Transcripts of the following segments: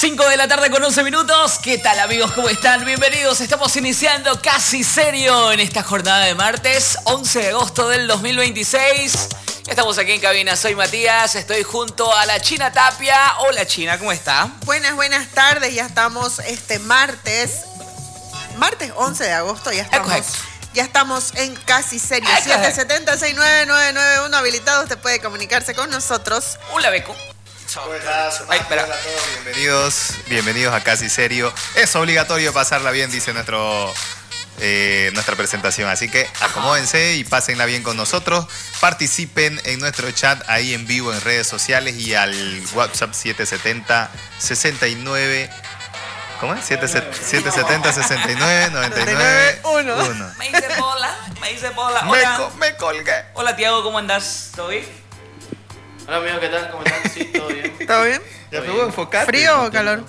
5 de la tarde con 11 minutos. ¿Qué tal, amigos? ¿Cómo están? Bienvenidos. Estamos iniciando Casi Serio en esta jornada de martes 11 de agosto del 2026. Estamos aquí en cabina. Soy Matías. Estoy junto a la China Tapia. Hola, China. ¿Cómo está? Buenas tardes. Ya estamos martes 11 de agosto. Ya estamos en Casi Serio. 770-69991 habilitado. Usted puede comunicarse con nosotros. Hola, Beco. Hola a todos, bienvenidos a Casi Serio. Es obligatorio pasarla bien, dice nuestra presentación. Así que acomódense y pásenla bien con nosotros. Participen en nuestro chat ahí en vivo en redes sociales y al WhatsApp 770-69. ¿Cómo es? 770-69-99-1. Me hice bola. Hola. Me colgué. Hola, Tiago. ¿Cómo andas? ¿Todo bien? Hola, amigo, ¿qué tal? ¿Cómo están? Sí, todo bien. ¿Todo bien? Ya puedo enfocar. ¿Frío o calor?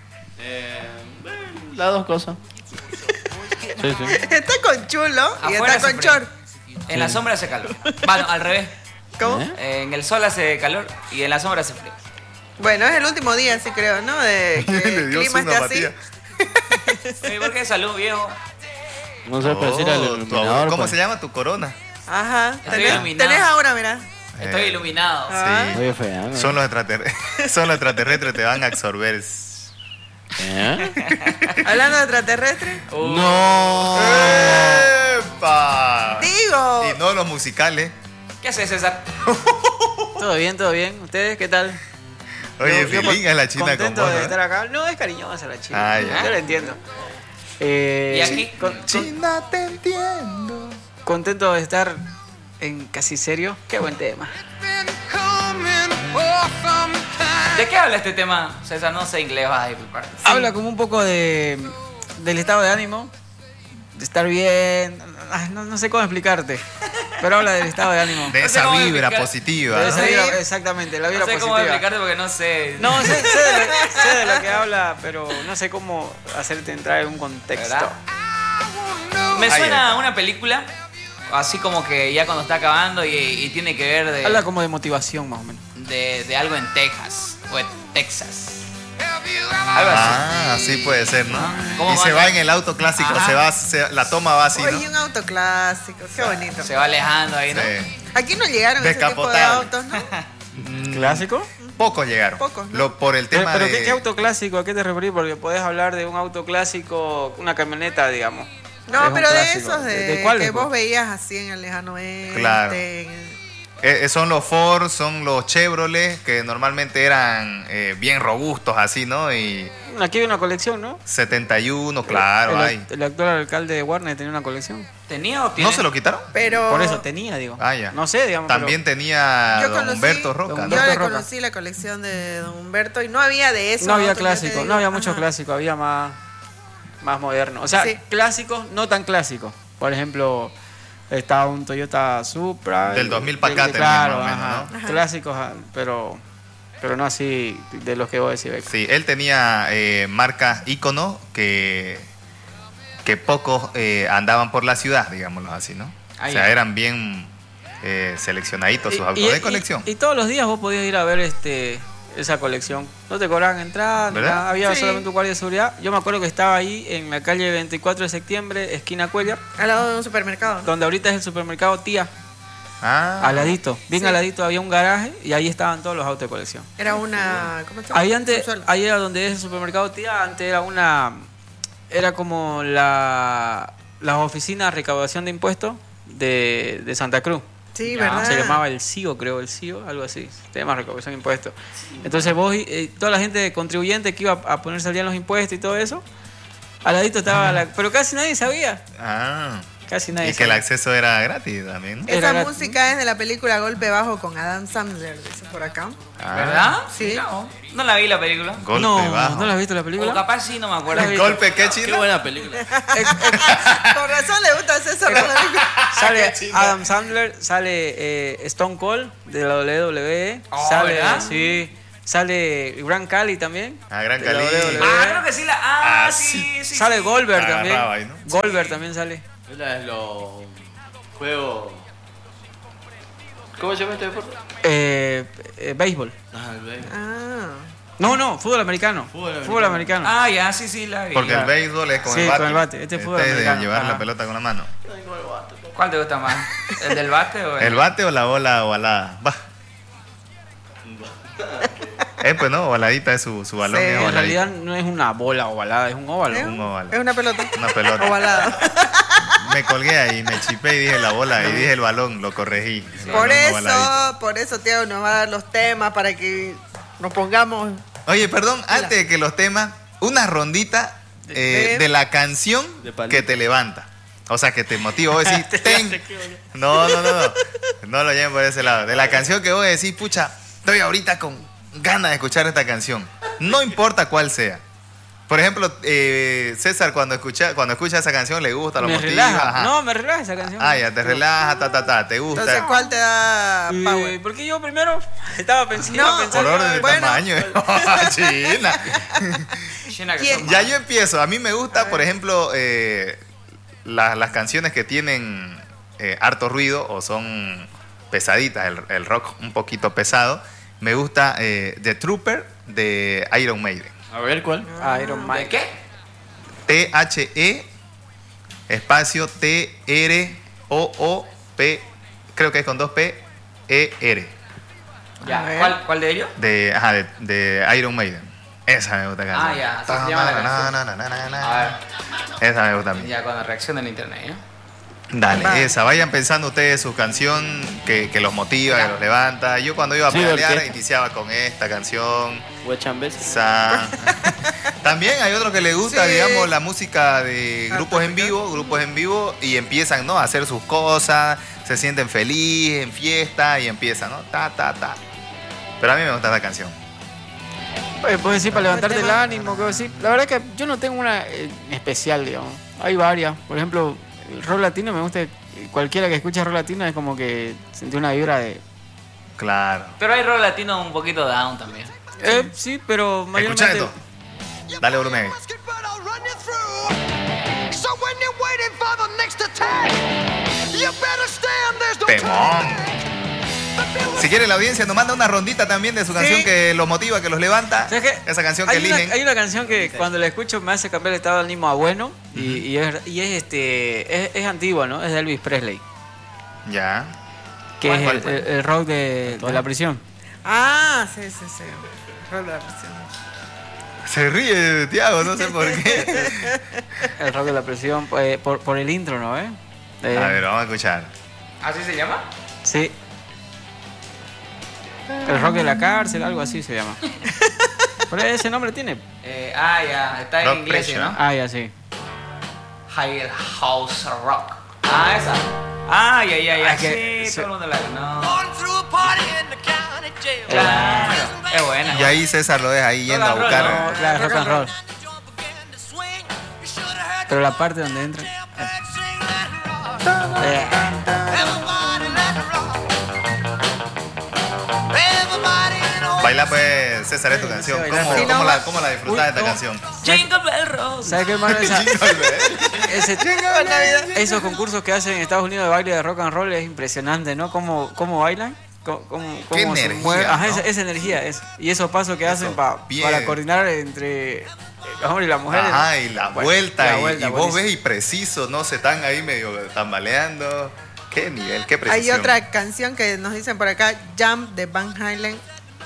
Las dos cosas. Sí. Está con chulo y Afuera está hace con frío. short. En la sombra hace calor. Bueno, al revés. ¿Cómo? En el sol hace calor y en la sombra hace frío. Bueno, es el último día, sí creo, ¿no? De que Le el dio clima una esté así. batida. Oye, ¿por qué salud, viejo? No sé, pero decir al iluminador. ¿Cómo pues. se llama tu corona? Ajá. Estoy iluminado. Tenés ahora, mira. Estoy iluminado. Ah. Sí. Oye, fea, ¿no? Son los extraterrestres, te van a absorber. Hablando de extraterrestres. No. ¡Epa! Digo. Y no los musicales. ¿Qué haces, César? Todo bien. ¿Ustedes qué tal? Oye, Yo Filín es la china con contento vos, de ¿no? estar acá. No, es cariñosa la china. Ah, ya. Yo la entiendo. ¿Y aquí? China, te entiendo. Contento de estar en Casi Serio. Qué buen tema. ¿De qué habla este tema, César? No sé inglés, vas a disculpar. Sí. Habla como un poco del estado de ánimo, de estar bien. No sé cómo explicarte, pero habla del estado de ánimo. De No sé esa cómo vibra explicar. positiva. De esa ¿no? vibra, exactamente, la vibra No sé cómo positiva. explicarte porque no sé. No, sé de lo que habla, pero no sé cómo hacerte entrar en un contexto. ¿Verdad? Me Ahí suena está. a una película, así como que ya cuando está acabando y tiene que ver Habla como de motivación, más o menos. de algo en Texas o en Texas. Algo así. Ah, así puede ser, ¿no? ¿Cómo Y se va? va en el auto clásico, Ajá. la toma va así, ¿no? Oye, un auto clásico. Qué bonito. Se va alejando ahí, ¿no? Sí. Aquí no llegaron ese tipo de Descapotable. autos, ¿no? ¿Clásico? Pocos llegaron. Pocos, ¿no? Por el tema Pero de... ¿qué auto clásico? ¿A qué te referís? Porque podés hablar de un auto clásico, una camioneta, digamos. No, Es un pero de clásico. esos ¿De cuáles, que vos pues? veías así en el lejano oeste. Claro. en- Son los Ford, son los Chevrolet, que normalmente eran bien robustos así, ¿no? Y Aquí hay una colección, ¿no? 71, claro, hay. El actual alcalde de Warner tenía una colección. ¿Tenía o tiene? ¿No se lo quitaron? Pero Por eso tenía, digo. Ah, ya. No sé, digamos. También tenía Yo don conocí- Humberto Roca, Don ¿no? yo Humberto le Roca. conocí la colección de don Humberto y no había de eso. no había clásicos, no había muchos clásicos, había más modernos. O sea, Sí. clásicos, no tan clásicos. Por ejemplo, estaba un Toyota Supra. Del 2000 para acá tenía claro, más o menos, ajá. ¿no? Ajá. Clásicos, pero no así de los que vos decís, Beco. Sí, él tenía marcas ícono que pocos andaban por la ciudad, digámoslo así, ¿no? Ah, O sea, ya. eran bien seleccionaditos sus autos de colección. Y todos los días vos podías ir a ver esa colección. No te cobraban entrada, ni ¿Verdad? nada, había Sí. solamente un guardia de seguridad. Yo me acuerdo que estaba ahí en la calle 24 de septiembre, esquina Cuellar, Al lado de un supermercado. donde ahorita es el supermercado Tía, Ah, al ladito. Bien Sí. al ladito había un garaje y ahí estaban todos los autos de colección. Era una. ¿Cómo se llama? Ahí antes, Subsuelo. ahí era donde es el supermercado Tía, antes era como las oficinas de recaudación de impuestos de Santa Cruz. Sí, Ya, ¿verdad? Se llamaba el CIO, creo, el CIO, algo así, Sistema de Recaudación de Impuestos. Entonces vos, toda la gente contribuyente que iba a ponerse al día en los impuestos y todo eso, al ladito estaba pero casi nadie sabía, casi nadie y que el sabía. acceso era gratis también, ¿no? Era Esa gratis. música es de la película Golpe Bajo con Adam Sandler, dice por acá. Ah, ¿Verdad? Sí. No la vi la película. Golpe no, bajo. ¿no la has visto la O película? capaz sí, no me acuerdo. La vi. ¿Golpe qué, Qué chino? buena película. Con razón le gusta César la película. Sale Qué chino. Adam Sandler, sale Stone Cold de la WWE, Oh, sale, ¿verdad? sí, sale Gran Cali también. Ah, Gran de la Cali. WWE. Creo que sí la. Ah, sí. Sale Goldberg también. Agarraba ahí, ¿no? Goldberg también sale. Es la de los juegos. ¿Cómo se llama este deporte? Béisbol. Ah, el béisbol. Ah. No, fútbol americano. Fútbol americano. Ah, ya, sí, la vi. Porque el béisbol es con Sí, el bate. con el bate. Este es fútbol de americano. llevar Ajá. la pelota con la mano. ¿Cuál te gusta más? ¿El del bate o ¿El bate o la bola ovalada? Va. Pues no, ovaladita es su balón. Sí, es En ovaladita. realidad no es una bola ovalada, es un óvalo. Un óvalo. Es una pelota. Una pelota. Ovalada. Me colgué ahí, me chipé y dije la bola y dije el balón, lo corregí. El Por balón ovaladito. por eso, Tiago nos va a dar los temas para que nos pongamos. Oye, perdón, antes de que los temas, una rondita de la canción De palito. que te levanta. O sea, que te motiva. Vos decís, ten. No lo lleven por ese lado. De la canción que vos decís, pucha, estoy ahorita con ganas de escuchar esta canción. No importa cuál sea. Por ejemplo, César cuando escucha esa canción le gusta, lo Me motiva. relaja. Ajá. No, me relaja esa canción. Ah, ya te relaja, te gusta. Entonces, ¿cuál te da power? Porque yo primero estaba pensando. No, Por orden de Bueno. tamaño. China. Llena que ¿Quién? son Ya más. yo empiezo. A mí me gusta, por ejemplo, las canciones que tienen harto ruido o son pesaditas, el rock un poquito pesado. Me gusta The Trooper de Iron Maiden. A ver, ¿cuál? Iron Man. ¿De qué? THE espacio TROOP, creo que es con 2P ER. A Ya, ver. ¿cuál de ellos? De Iron Maiden. Esa me gusta canción. Ah, ya, así se llama la canción. A ver, Esa me gusta a mí. ya con la reacción del internet, ¿eh? Dale, Va. esa. Vayan pensando ustedes su canción que los motiva, que los levanta. Yo cuando iba a Sí, pedalear porque- iniciaba con esta canción. Huechambés. También hay otros que les gusta, Sí. digamos, la música de grupos en vivo y empiezan, ¿no? A hacer sus cosas, se sienten felices, en fiesta y empiezan, ¿no? Ta. Pero a mí me gusta esta canción. Puedes decir para levantarte el tema. ánimo, que decir. La verdad que yo no tengo una especial, digamos. Hay varias. Por ejemplo, el rock latino me gusta. Cualquiera que escuche rock latino es como que sentí una vibra de. Claro. Pero hay rock latino un poquito down también. Sí, pero mayormente. Escucha esto. Dale volumen ahí. Temón. Si quiere la audiencia nos manda una rondita también de su canción que los motiva, que los levanta. ¿Sabes qué? Esa canción que hay eligen. hay una canción que cuando la escucho me hace cambiar el estado de ánimo a bueno y es antigua, ¿no? Es de Elvis Presley, Ya. que es ¿Cuál? el rock de la prisión. Ah, sí. Rola la presión. Se ríe Tiago, no sé por qué. El rock de la prisión por el intro, ¿no? A ver, vamos a escuchar. ¿Así se llama? Sí. El rock de la cárcel, algo así se llama. Pero ese nombre tiene. Ya, está en Rock inglés, Pressure. ¿no? Ah, ya sí. High House Rock. Ah, esa. Ah, ya. Ah, que Sí, se- todo el mundo la conoce. Claro, es buena. Y ahí César lo deja ahí yendo a Rock and buscar. roll, No, la de rock and roll. Pero la parte donde entra. Baila pues, César, es tu canción. sí, ¿Cómo, bailar. Sí, cómo no, la, cómo la disfrutas de esta no. canción? Jingle Bell Rock. ¿Sabes qué, hermano? Ese, Navidad. esos concursos que hacen en Estados Unidos de baile de rock and roll es impresionante, ¿no? ¿Cómo bailan? ¿Cómo Qué se energía, mueven? Ajá, ¿no? esa energía. Y esos pasos que Eso, hacen bien. para coordinar entre los hombres y las mujeres. Ajá, y la Bueno, vuelta, la y vuelta, vos buenísimo. ves y preciso, ¿no? Se están ahí medio tambaleando. Qué nivel, qué Hay precisión. otra canción que nos dicen por acá, Jump de Van Halen.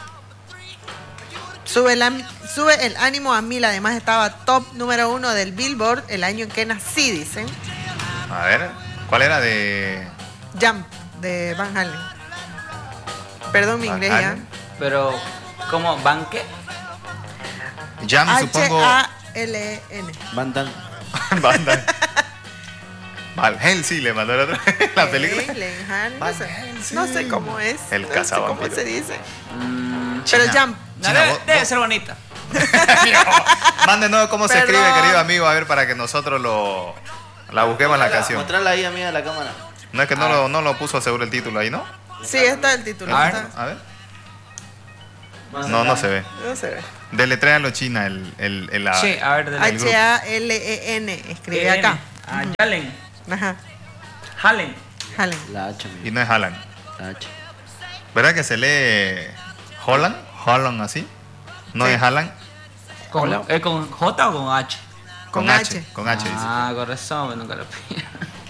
Sube el ánimo a mil, además estaba top número 1 del Billboard el año en que nací, dicen. A ver, ¿cuál era de Jump de Van Halen. Perdón mi Van inglés ya. Halen? Pero, ¿cómo? ¿Banque? Jam, supongo. H-A-L-E-N. Bantan. Banda. Val Helsing le mandó la otra la película. Halen, Van no sé, Helsing. no sé cómo es. El no sé cómo cazavampiros. se dice. Pero China. Jump. No, China, debe vos- ser bonita. Mándenos cómo se Perdón. escribe, querido amigo, a ver para que nosotros la busquemos la canción. Mostrarla ahí, amiga, a la cámara. No es que no lo puso seguro el título ahí, ¿no? Sí, está el título. A ver. está. A ver. No se ve. No se ve. Deletréalo China el Sí, a ver, del grupo. H-A-L-E-N. Escribe acá. Ah, Jalen. Ajá. Halen. Halen. La H, amiga. Y no es Haaland. La H. ¿Verdad que se lee Holland? Holland así. ¿No Sí. es Alan? ¿Es con J o con H? Con H. Con H, dice. Ah, con razón, pero nunca lo pillé.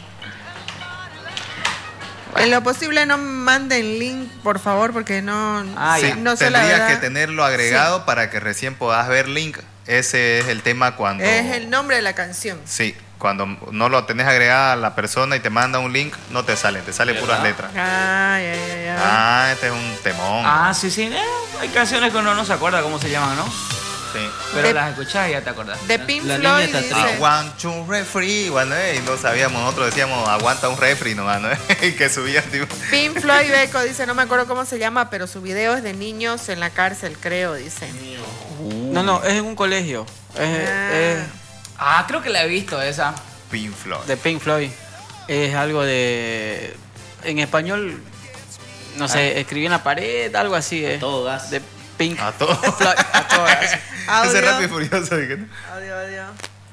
En lo posible no manden link, por favor, porque no, Ah, Sí, ya. no sé la tendrías verdad. que tenerlo agregado para que recién puedas ver link. Ese es el tema cuando... Es el nombre de la canción. Sí, cuando no lo tenés agregada a la persona y te manda un link, no te sale puras letras. Ay, ay, ay, ay. Ah, este es un temón. Ah, sí, sí. Hay canciones que uno no se acuerda cómo se llaman, ¿no? Sí. Pero De- las escuchás y ya te acordás. De Pink La niña Floyd está dice... triste. Aguanta un refri, bueno, y no sabíamos, nosotros decíamos aguanta un refri nomás, ¿no? Y que subía, tipo. Pink Floyd Beco dice, no me acuerdo cómo se llama, pero su video es de niños en la cárcel, creo, dice. No, es en un colegio. Es Ah, creo que la he visto esa. Pink Floyd. de Pink Floyd. Es algo de... En español, no sé, escribí en la pared, algo así. Todo gas. De Pink A todo. Floyd. A todas. Audio. Ese Rápido y Furioso. ¿Qué? Audio.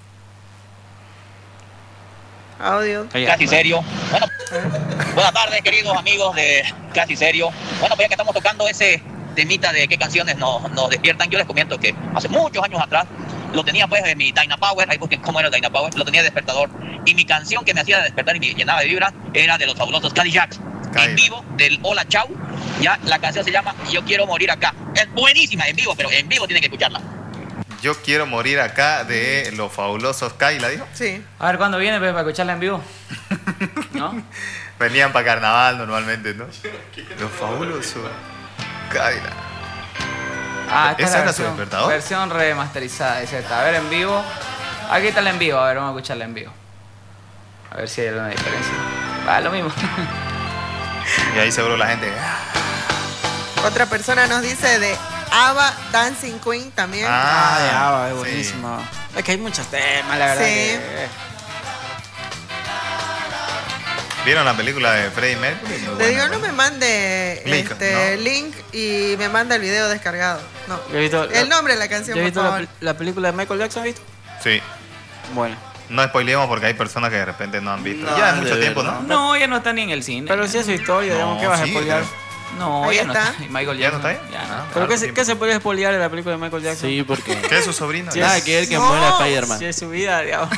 Audio. Casi Serio. Bueno, buenas tardes, queridos amigos de Casi Serio. Bueno, pues ya que estamos tocando ese temita de qué canciones nos despiertan, yo les comento que hace muchos años atrás lo tenía pues en mi Dynapower, ahí busquen cómo era el Dynapower, lo tenía de despertador. Y mi canción que me hacía despertar y me llenaba de vibra era de los fabulosos Cadillacs. En vivo, del Hola Chau. Ya la canción se llama Yo Quiero Morir Acá. Es buenísima en vivo, pero en vivo tienen que escucharla. Yo quiero morir acá de los fabulosos Kai, ¿la dijo? Sí. A ver, ¿cuándo viene pues, para escucharla en vivo? ¿No? Venían para carnaval normalmente, ¿no? Los fabulosos Kai. Ah, esta es ¿Esa la era su versión, despertador? versión remasterizada, es esta. A ver, en vivo. Aquí está la en vivo, a ver, vamos a escucharla en vivo. A ver si hay alguna diferencia. Va, lo mismo. Y ahí seguro la gente. Otra persona nos dice de ABBA, Dancing Queen también. Ah, de ABBA, es sí. buenísimo. Es que hay muchos temas, la verdad. Sí. que- ¿Vieron la película de Freddie Mercury? Muy Le buena, digo, no buena. me mande Link, ¿no? link y me manda el video descargado. No. Yo he visto El nombre de la canción, ¿Ya he por visto favor. la película de Michael Jackson? ¿Has visto? Sí. Bueno. No spoileemos porque hay personas que de repente no han visto. No, ya es de mucho tiempo, verdad. ¿no? No, ya no está ni en el cine. Pero sí es su historia, digamos, No, ¿qué vas a sí, spoilear? No, Ahí ya no está. está. Y Michael ¿Ya no Jackson. está ahí? Ya no Ah. está. ¿Pero Harto qué tiempo. se puede spoilear de la película de Michael Jackson? Sí, porque ¿Qué es su sobrino? Sí. nada que ver que No. muera Spider-Man. Sí, es su vida, digamos.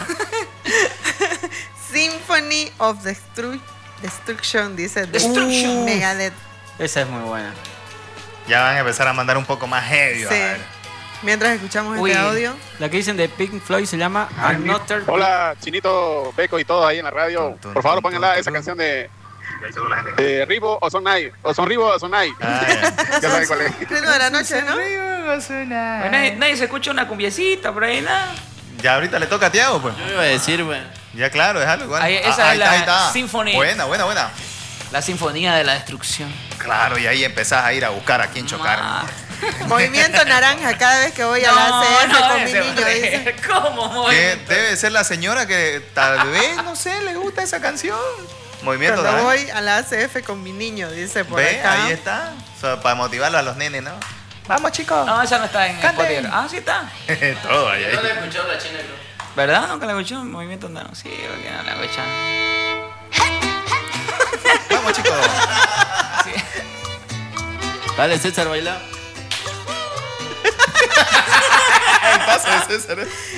Symphony of Destruction, dice. de Destruction. Megadeth. Esa es muy buena. Ya van a empezar a mandar un poco más heavy. Sí. a ver. Mientras escuchamos Uy. este audio. La que dicen de Pink Floyd se llama Another. Hola, Chinito, Beco y todos ahí en la radio. Por favor, pónganla esa canción de Ribo o Sonai. O Son Ribo o Sonai. Ah, ya. Ya saben cuál es. Ritmo de la noche, ¿no? Nadie se escucha una cumbiecita por ahí, nada. Ya ahorita le toca a Tiago, pues. Yo iba a decir, güey. Ya claro, es algo igual. Ahí, esa es la Symphony. Buena. La sinfonía de la destrucción. Claro, y ahí empezás a ir a buscar a quién chocar. Ah. Movimiento naranja cada vez que voy a la ACF con mi debe niño, ser. dice. ¿Cómo Que movimiento? debe ser la señora que tal vez, no sé, le gusta esa canción. Movimiento Cuando naranja. voy a la ACF con mi niño, dice por Ve, acá. ahí está. O sea, para motivarlo a los nenes, ¿no? Vamos, chicos. No, esa no está en Canten. Spotify. Ah, sí está. Todo ahí. Yo no he escuchado la china, creo. ¿Verdad? ¿Nunca la escuchó? Movimiento andano. Sí, porque no la escuchan. Vamos, chicos. Sí. Dale, César, baila. El paso de César.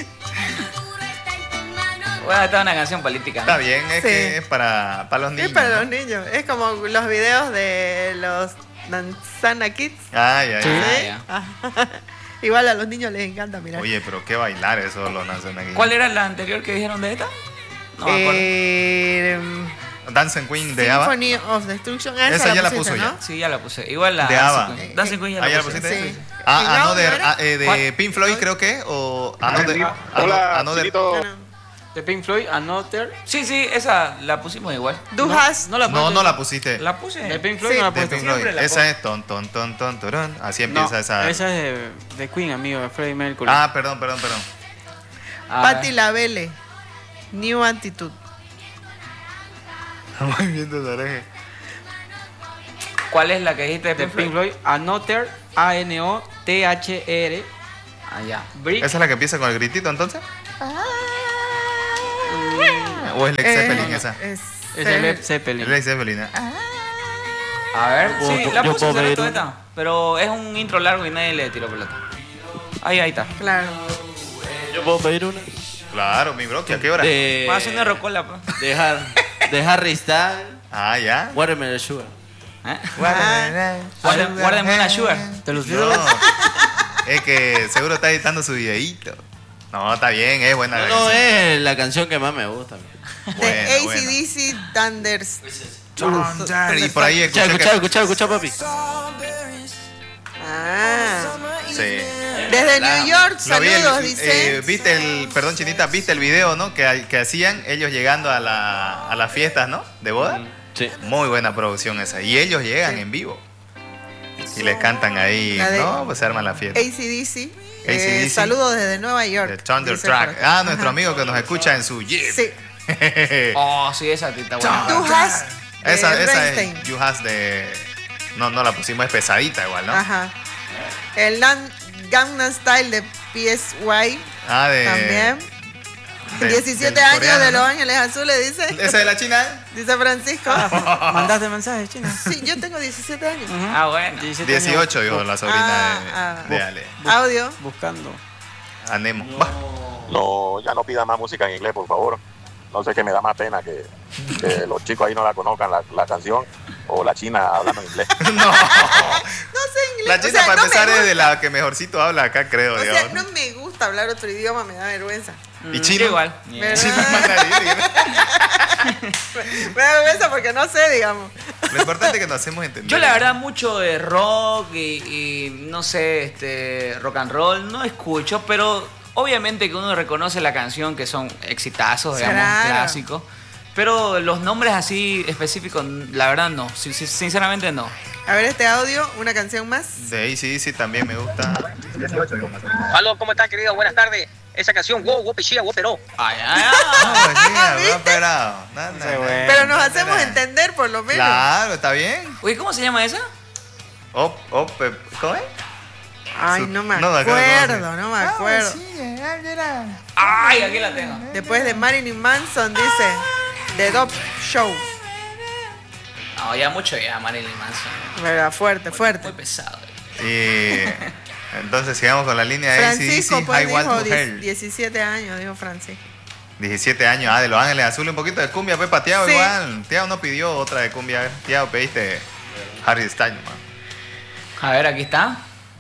Bueno, esta es una canción política. Está bien, es Sí. que es para los niños. Es para ¿no? los niños. Es como los videos de los Danzana Kids. Ay, ay, Sí. ay. ya. Ah, igual a los niños les encanta mirar. Oye, pero qué bailar eso lo nacen aquí. ¿Cuál era la anterior que dijeron de esta? No me acuerdo. Dancing Queen de ABBA. Symphony of Destruction. Esa ya la pusiste, puso ¿no? ya. Sí, ya la puse. Igual la De ABBA. Dancing Queen. Dancing Queen ya Ah, ¿ya la la puse. pusiste? Sí. Ah, ¿En Another, audio era? de ¿Cuál? Pink Floyd creo que, o Hola, Another. Chinito. No, no. De Pink Floyd, Another. Sí, sí, esa la pusimos igual. Du hast. No la No, puse. no la pusiste. La puse. De Pink Floyd Sí. no la De puse. Pink Floyd. Siempre la Esa pongo. es ton, ton, ton, ton, turón. Así No, empieza esa. esa es de Queen, amigo, de Freddie Mercury. Ah, perdón. A Patti ver. Labelle. New Attitude. Movimiento naranja. ¿Cuál es la que dijiste de De Pink Pink Floyd? Floyd, Another, A-N-O-T-H-R. Ah, ya. Brick. ¿Esa es la que empieza con el gritito entonces? ¿O es Led Zeppelin esa? Es, Es de Led Zeppelin. Led Zeppelin. A ver, sí, la yo puse puedo hace pedir rato una. esta. Pero es un intro largo y nadie le tiró pelota. Ahí está. Claro. ¿Yo puedo pedir una? Claro, mi bro, ¿a qué hora? Vamos a hacer una rocola, pues. De Harry Styles. Ah, ya. Watermelon Sugar. ¿Eh? Guárdenme una sugar. Te los pido. No, es que seguro está editando su videíto. No, está bien, es buena. No, es la canción que más me gusta. De AC/DC Thunders. Y por ahí Escucha, papi. Ah. Sí. Desde New York, saludos, dice. Perdón, Chinita, ¿viste el video, no? Que hacían ellos llegando a las fiestas, ¿no? De boda. Sí. Muy buena producción esa. Y ellos llegan en vivo. Y les cantan ahí, ¿no? Pues se arma la fiesta. AC/DC. Saludos desde Nueva York. The Thunder Track. Ah, nuestro amigo que nos escucha en su Jeep. Sí. Oh, sí, esa está buena. You Has. Esa Rammstein. es You Has de... No la pusimos, es pesadita igual, ¿no? Ajá. El Gangnam Style de PSY. Ah, también. 17 del años coreano, de ¿no? Los Ángeles Azules, dice. ¿Esa de la China? Dice Francisco. ¿Mandaste mensajes, China? Sí, yo tengo 17 años. Ah, bueno. 18, dijo la sobrina de Ale. Audio. Buscando. Anemo. No, ya no pida más música en inglés, por favor. No sé, que me da más pena que los chicos ahí no la conozcan, la canción, o la china hablando en inglés. No sé inglés. La china, para empezar, es de la que mejorcito habla acá, creo. O digamos, sea, no me gusta hablar otro idioma, me da vergüenza. ¿Y chino? Igual. Chino mandarín. Me da vergüenza porque no sé, digamos. Lo importante es que nos hacemos entender. Yo la verdad mucho de rock y no sé, rock and roll no escucho, pero obviamente que uno reconoce la canción, que son exitazos, digamos, Claro. clásicos. Pero los nombres así específicos, la verdad no, sinceramente no. A ver este audio, una canción más. De AC/DC también me gusta. Aló, ¿cómo están, queridos? Buenas tardes. Esa canción, wow, pichía, wow, pero. Ay, ay, No, pues mira, me ha operado. Pero nos hacemos entender por lo menos. Claro, está bien. Oye, ¿cómo se llama esa? ¿Cómo es? Ay, no me No, acá no acuerdo, sé. no me acuerdo. Ay, aquí la tengo. Después de Marilyn Manson dice The Dope Show. No, ya mucho ya, Marilyn Manson. ¿Verdad? Fuerte, fuerte. Muy pesado. Y entonces sigamos con la línea de Francisco, AC/DC, pues I Want to dijo Hell. 17 años, dijo Francisco. 17 años, de Los Ángeles Azules, un poquito de cumbia, Pepa, Tiago Sí. igual. Tiago no pidió otra de cumbia. A ver, Tiago, pediste Harry Styles, man. A ver, aquí está.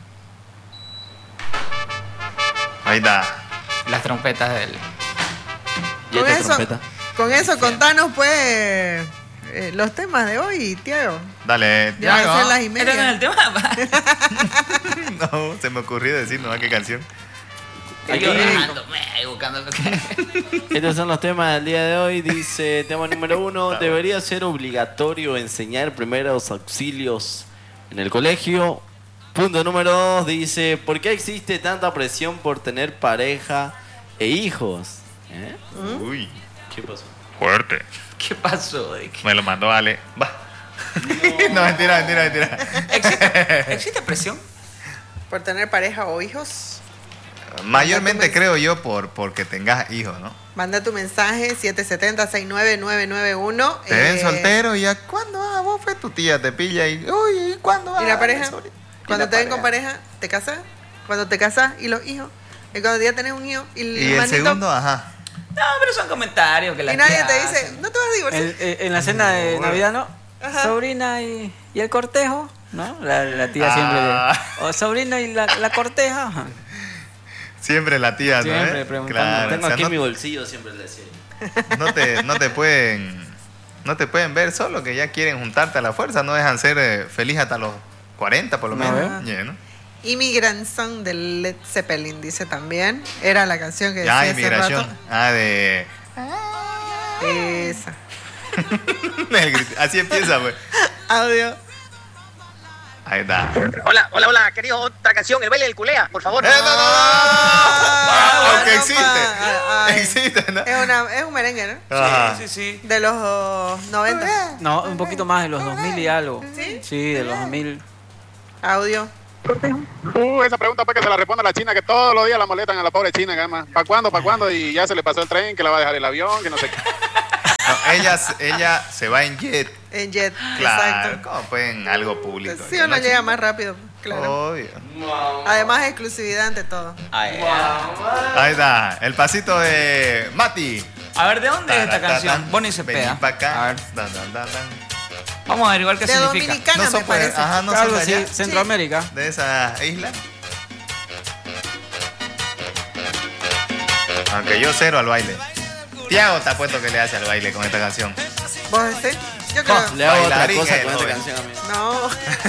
Ahí está. Las trompetas del... ¿Y esta trompeta? Con eso contanos pues los temas de hoy, Tiago. Dale, Ya van a Tiago. ser las y ¿Este no es media. el tema? No, se me ocurrió decir, ¿no? ¿Qué canción? Aquí buscando. Estos son los temas del día de hoy. Dice, tema número 1, debería ser obligatorio enseñar primeros auxilios en el colegio. Punto número 2, dice, ¿por qué existe tanta presión por tener pareja e hijos? ¿Eh? Uy, ¿Qué pasó? fuerte. ¿Qué pasó? Me lo mandó Ale. Va. No, mentira. ¿Existe presión? Por tener pareja o hijos. Mayormente creo yo porque tengas hijos, ¿no? Manda tu mensaje 770-69991. Te ven soltero y ya, ¿cuándo? Vos fue tu tía, te pilla y, uy, ¿cuándo? ¿Y la pareja? Sobre- Cuando ¿Y la te ven con pareja, ¿te casas? Cuando te casas y los hijos. Y cuando ya tenés un hijo y Y el manito, segundo, ajá. No, pero son comentarios que la y nadie tía te hace. dice, no te vas a divorciar. En la cena de Navidad, ¿no? Ajá. Sobrina y el cortejo, ¿no? La tía siempre o sobrina y la corteja. Ajá. Siempre la tía, ¿no? Siempre preguntando. Claro, Tengo o sea, aquí en mi bolsillo, siempre le decía. no te pueden ver solo, que ya quieren juntarte a la fuerza, no dejan ser feliz hasta los 40 por lo No, menos. Ya, ¿no? Immigrant Song de Led Zeppelin, dice también. Era la canción que decía Ya, hace inmigración. rato. De... Esa. Así empieza, pues. Audio. Ahí está. Hola, queridos, otra canción, el baile del culea, por favor. No. Aunque no, existe. Ay. Existe, ¿no? Es un merengue, ¿no? Ajá. Sí. De los 90. No, un poquito más de los 2000 y algo. ¿Sí? Sí, de los 2000. Audio. Esa pregunta para que se la responda la china, que todos los días la molestan a la pobre china, además. ¿Para cuándo? Y ya se le pasó el tren, que la va a dejar el avión, que no sé qué. No, ella se va en jet. En Jet. Claro. Exacto. ¿Cómo pueden algo público? Sí, uno llega más rápido. Claro. Obvio. Además, exclusividad ante todo. Ahí está, el pasito de Mati. A ver, ¿de dónde es esta canción? Bonnie Cepeda. A ver. Vamos a averiguar qué de significa. Dominicana, me parece. Ajá, no Algo son de así, allá, Centroamérica. de esa isla. Aunque yo cero al baile. Tiago te apuesto que le hace al baile con esta canción. ¿Vos decís? Yo creo. Le hago otra Bailarín cosa el con esta joven. canción a mí. No.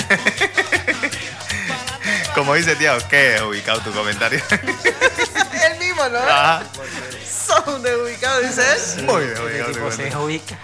Como dice Tiago, qué ubicado tu comentario. El mismo, ¿no? Ajá. Son desubicado, dice él. Muy ubicado tu Tipo se comentario. ubica.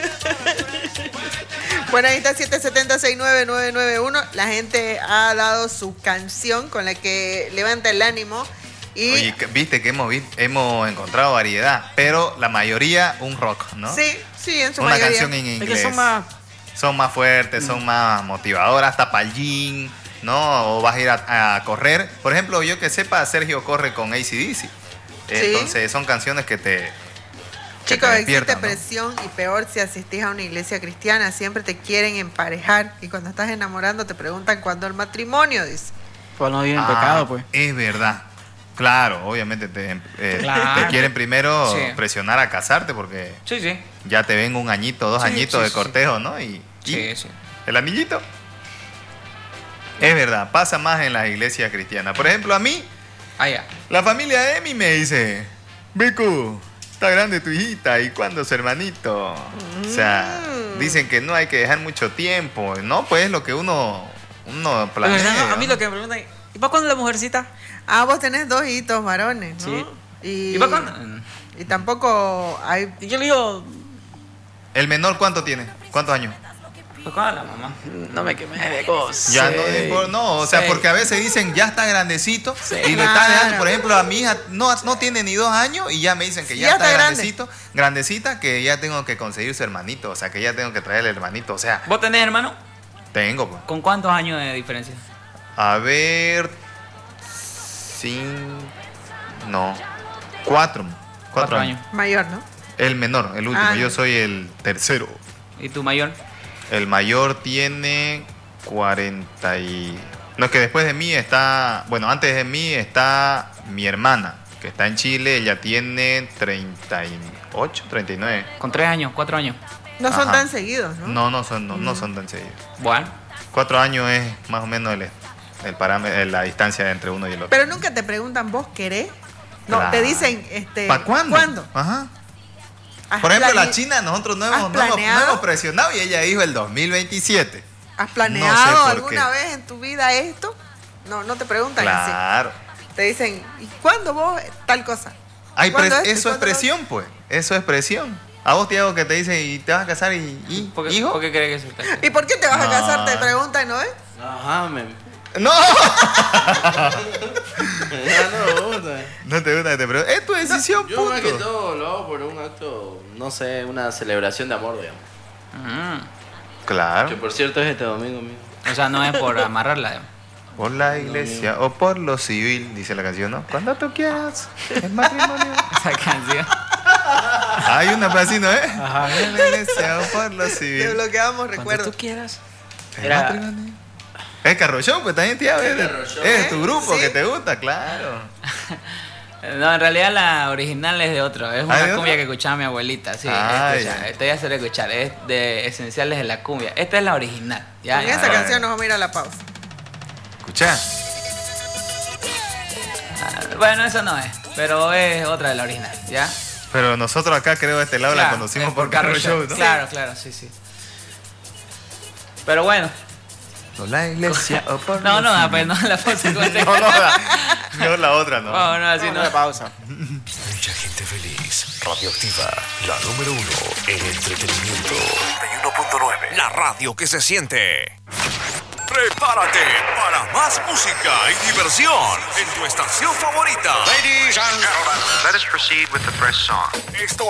Bueno, ahí está 770-69991. La gente ha dado su canción con la que levanta el ánimo. Y Oye, viste que hemos encontrado variedad, pero la mayoría un rock, ¿no? sí, en su Una mayoría. canción en Es inglés. que son más. Son más fuertes, son más motivadoras, hasta para el gym, ¿no? O vas a ir a correr. Por ejemplo, yo que sepa, Sergio corre con AC/DC. Entonces son canciones que te Chicos, existe despiertan, ¿no? presión y peor si asistís a una iglesia cristiana. Siempre te quieren emparejar y cuando estás enamorando te preguntan cuándo el matrimonio, dice. Pues no viven pecado, pues. Es verdad. Claro, obviamente te Claro. quieren primero Sí. presionar a casarte porque Sí. ya te ven un añito, dos añitos de cortejo, ¿no? Y Sí. el anillito. Es verdad, pasa más en las iglesias cristianas. Por ejemplo, a mí, Allá. la familia de Emi me dice, Becu, está grande tu hijita, ¿y cuándo su hermanito? O sea, dicen que no hay que dejar mucho tiempo, ¿no? Pues es lo que uno planea. Es verdad, no, a mí ¿no? lo que me preguntan, ¿y para cuándo la mujercita? Ah, vos tenés dos hijitos varones, ¿no? Sí. Y, ¿Y para cuándo? y tampoco hay... Y yo le digo, ¿El menor cuánto tiene? ¿Cuántos años? ¿Para cuándo la mamá? no me quemé de cosas. Ya no, o sea, Sí. porque a veces dicen ya está grandecito y lo Claro. están dejando, por ejemplo, a mi hija no tiene ni 2 años y ya me dicen que ya está grandecito, grandecita, que ya tengo que conseguir su hermanito, o sea, que ya tengo que traer el hermanito, o sea, ¿Vos tenés hermano? tengo, pues. ¿Con cuántos años de diferencia? A ver, 4 años. Mayor, ¿no? El menor, el último, Ah. yo soy el tercero. ¿Y tu mayor? El mayor tiene 40 y... No, es que después de mí está... Bueno, antes de mí está mi hermana, que está en Chile. Ella tiene 38, 39. ¿Con 3 años? ¿4 años? No son Ajá. tan seguidos, ¿no? No son tan seguidos. Bueno. 4 años es más o menos el parámetro, la distancia entre uno y el otro. Pero nunca te preguntan, ¿vos querés? No, Claro. te dicen, ¿Para cuándo? ¿Cuándo? Ajá. ¿Has Por ejemplo, plane- la China, nosotros no ¿Has hemos planeado? presionado y ella dijo el 2027. ¿Has No planeado sé por alguna qué. vez en tu vida esto? No te preguntan Claro. así. Te dicen, ¿y cuándo vos tal cosa? Hay ¿Cuándo esto y eso es cuándo lo presión, pues. Eso es presión. A vos, Tiago, que te dicen y te vas a casar y ¿Por qué, hijo. ¿Por qué crees que se está? ¿Y por qué te vas a No. casar? Te preguntan, ¿no? Ajá, No. Ya no me gusta. No te gusta que te pregunten. Es tu decisión, Yo más que punto. todo lo hago por un acto, no sé, una celebración de amor, digamos. Que Claro. por cierto es este domingo, amigo. O sea, no es por amarrarla. digamos. Por la iglesia o por lo civil, dice la canción, ¿no? Cuando tú quieras el matrimonio. Esa canción. Hay una así, ¿no es? Por la iglesia o por lo Te civil. bloqueamos, Cuando recuerdo. tú quieras. El Era- matrimonio. Es Carro Show, pues también, Tiago. Es de tu grupo Sí. que te gusta, claro. No, en realidad la original es de otro. Es una ¿de otro? cumbia que escuchaba mi abuelita. Sí, Ah, escucha, ya. te voy a hacer escuchar. Es de Esenciales de la Cumbia. Esta es la original. ¿ya? Con Ya. esa canción nos vamos a ir a la pausa. Escucha. Bueno, eso no es. Pero es otra de la original. ¿Ya? Pero nosotros acá, creo, de este lado la Claro, conocimos es por Carro Show, ¿no? Claro, sí. Pero bueno. Por la iglesia o por No, lo no, civil. pues no la pausa. No, la otra, no. No, así no. pausa. Mucha gente feliz. Radioactiva, la número 1 en entretenimiento. 91.9. La radio que se siente. Prepárate para más música y diversión en tu estación favorita. Ladies and gentlemen, Let us proceed with the first song. Esto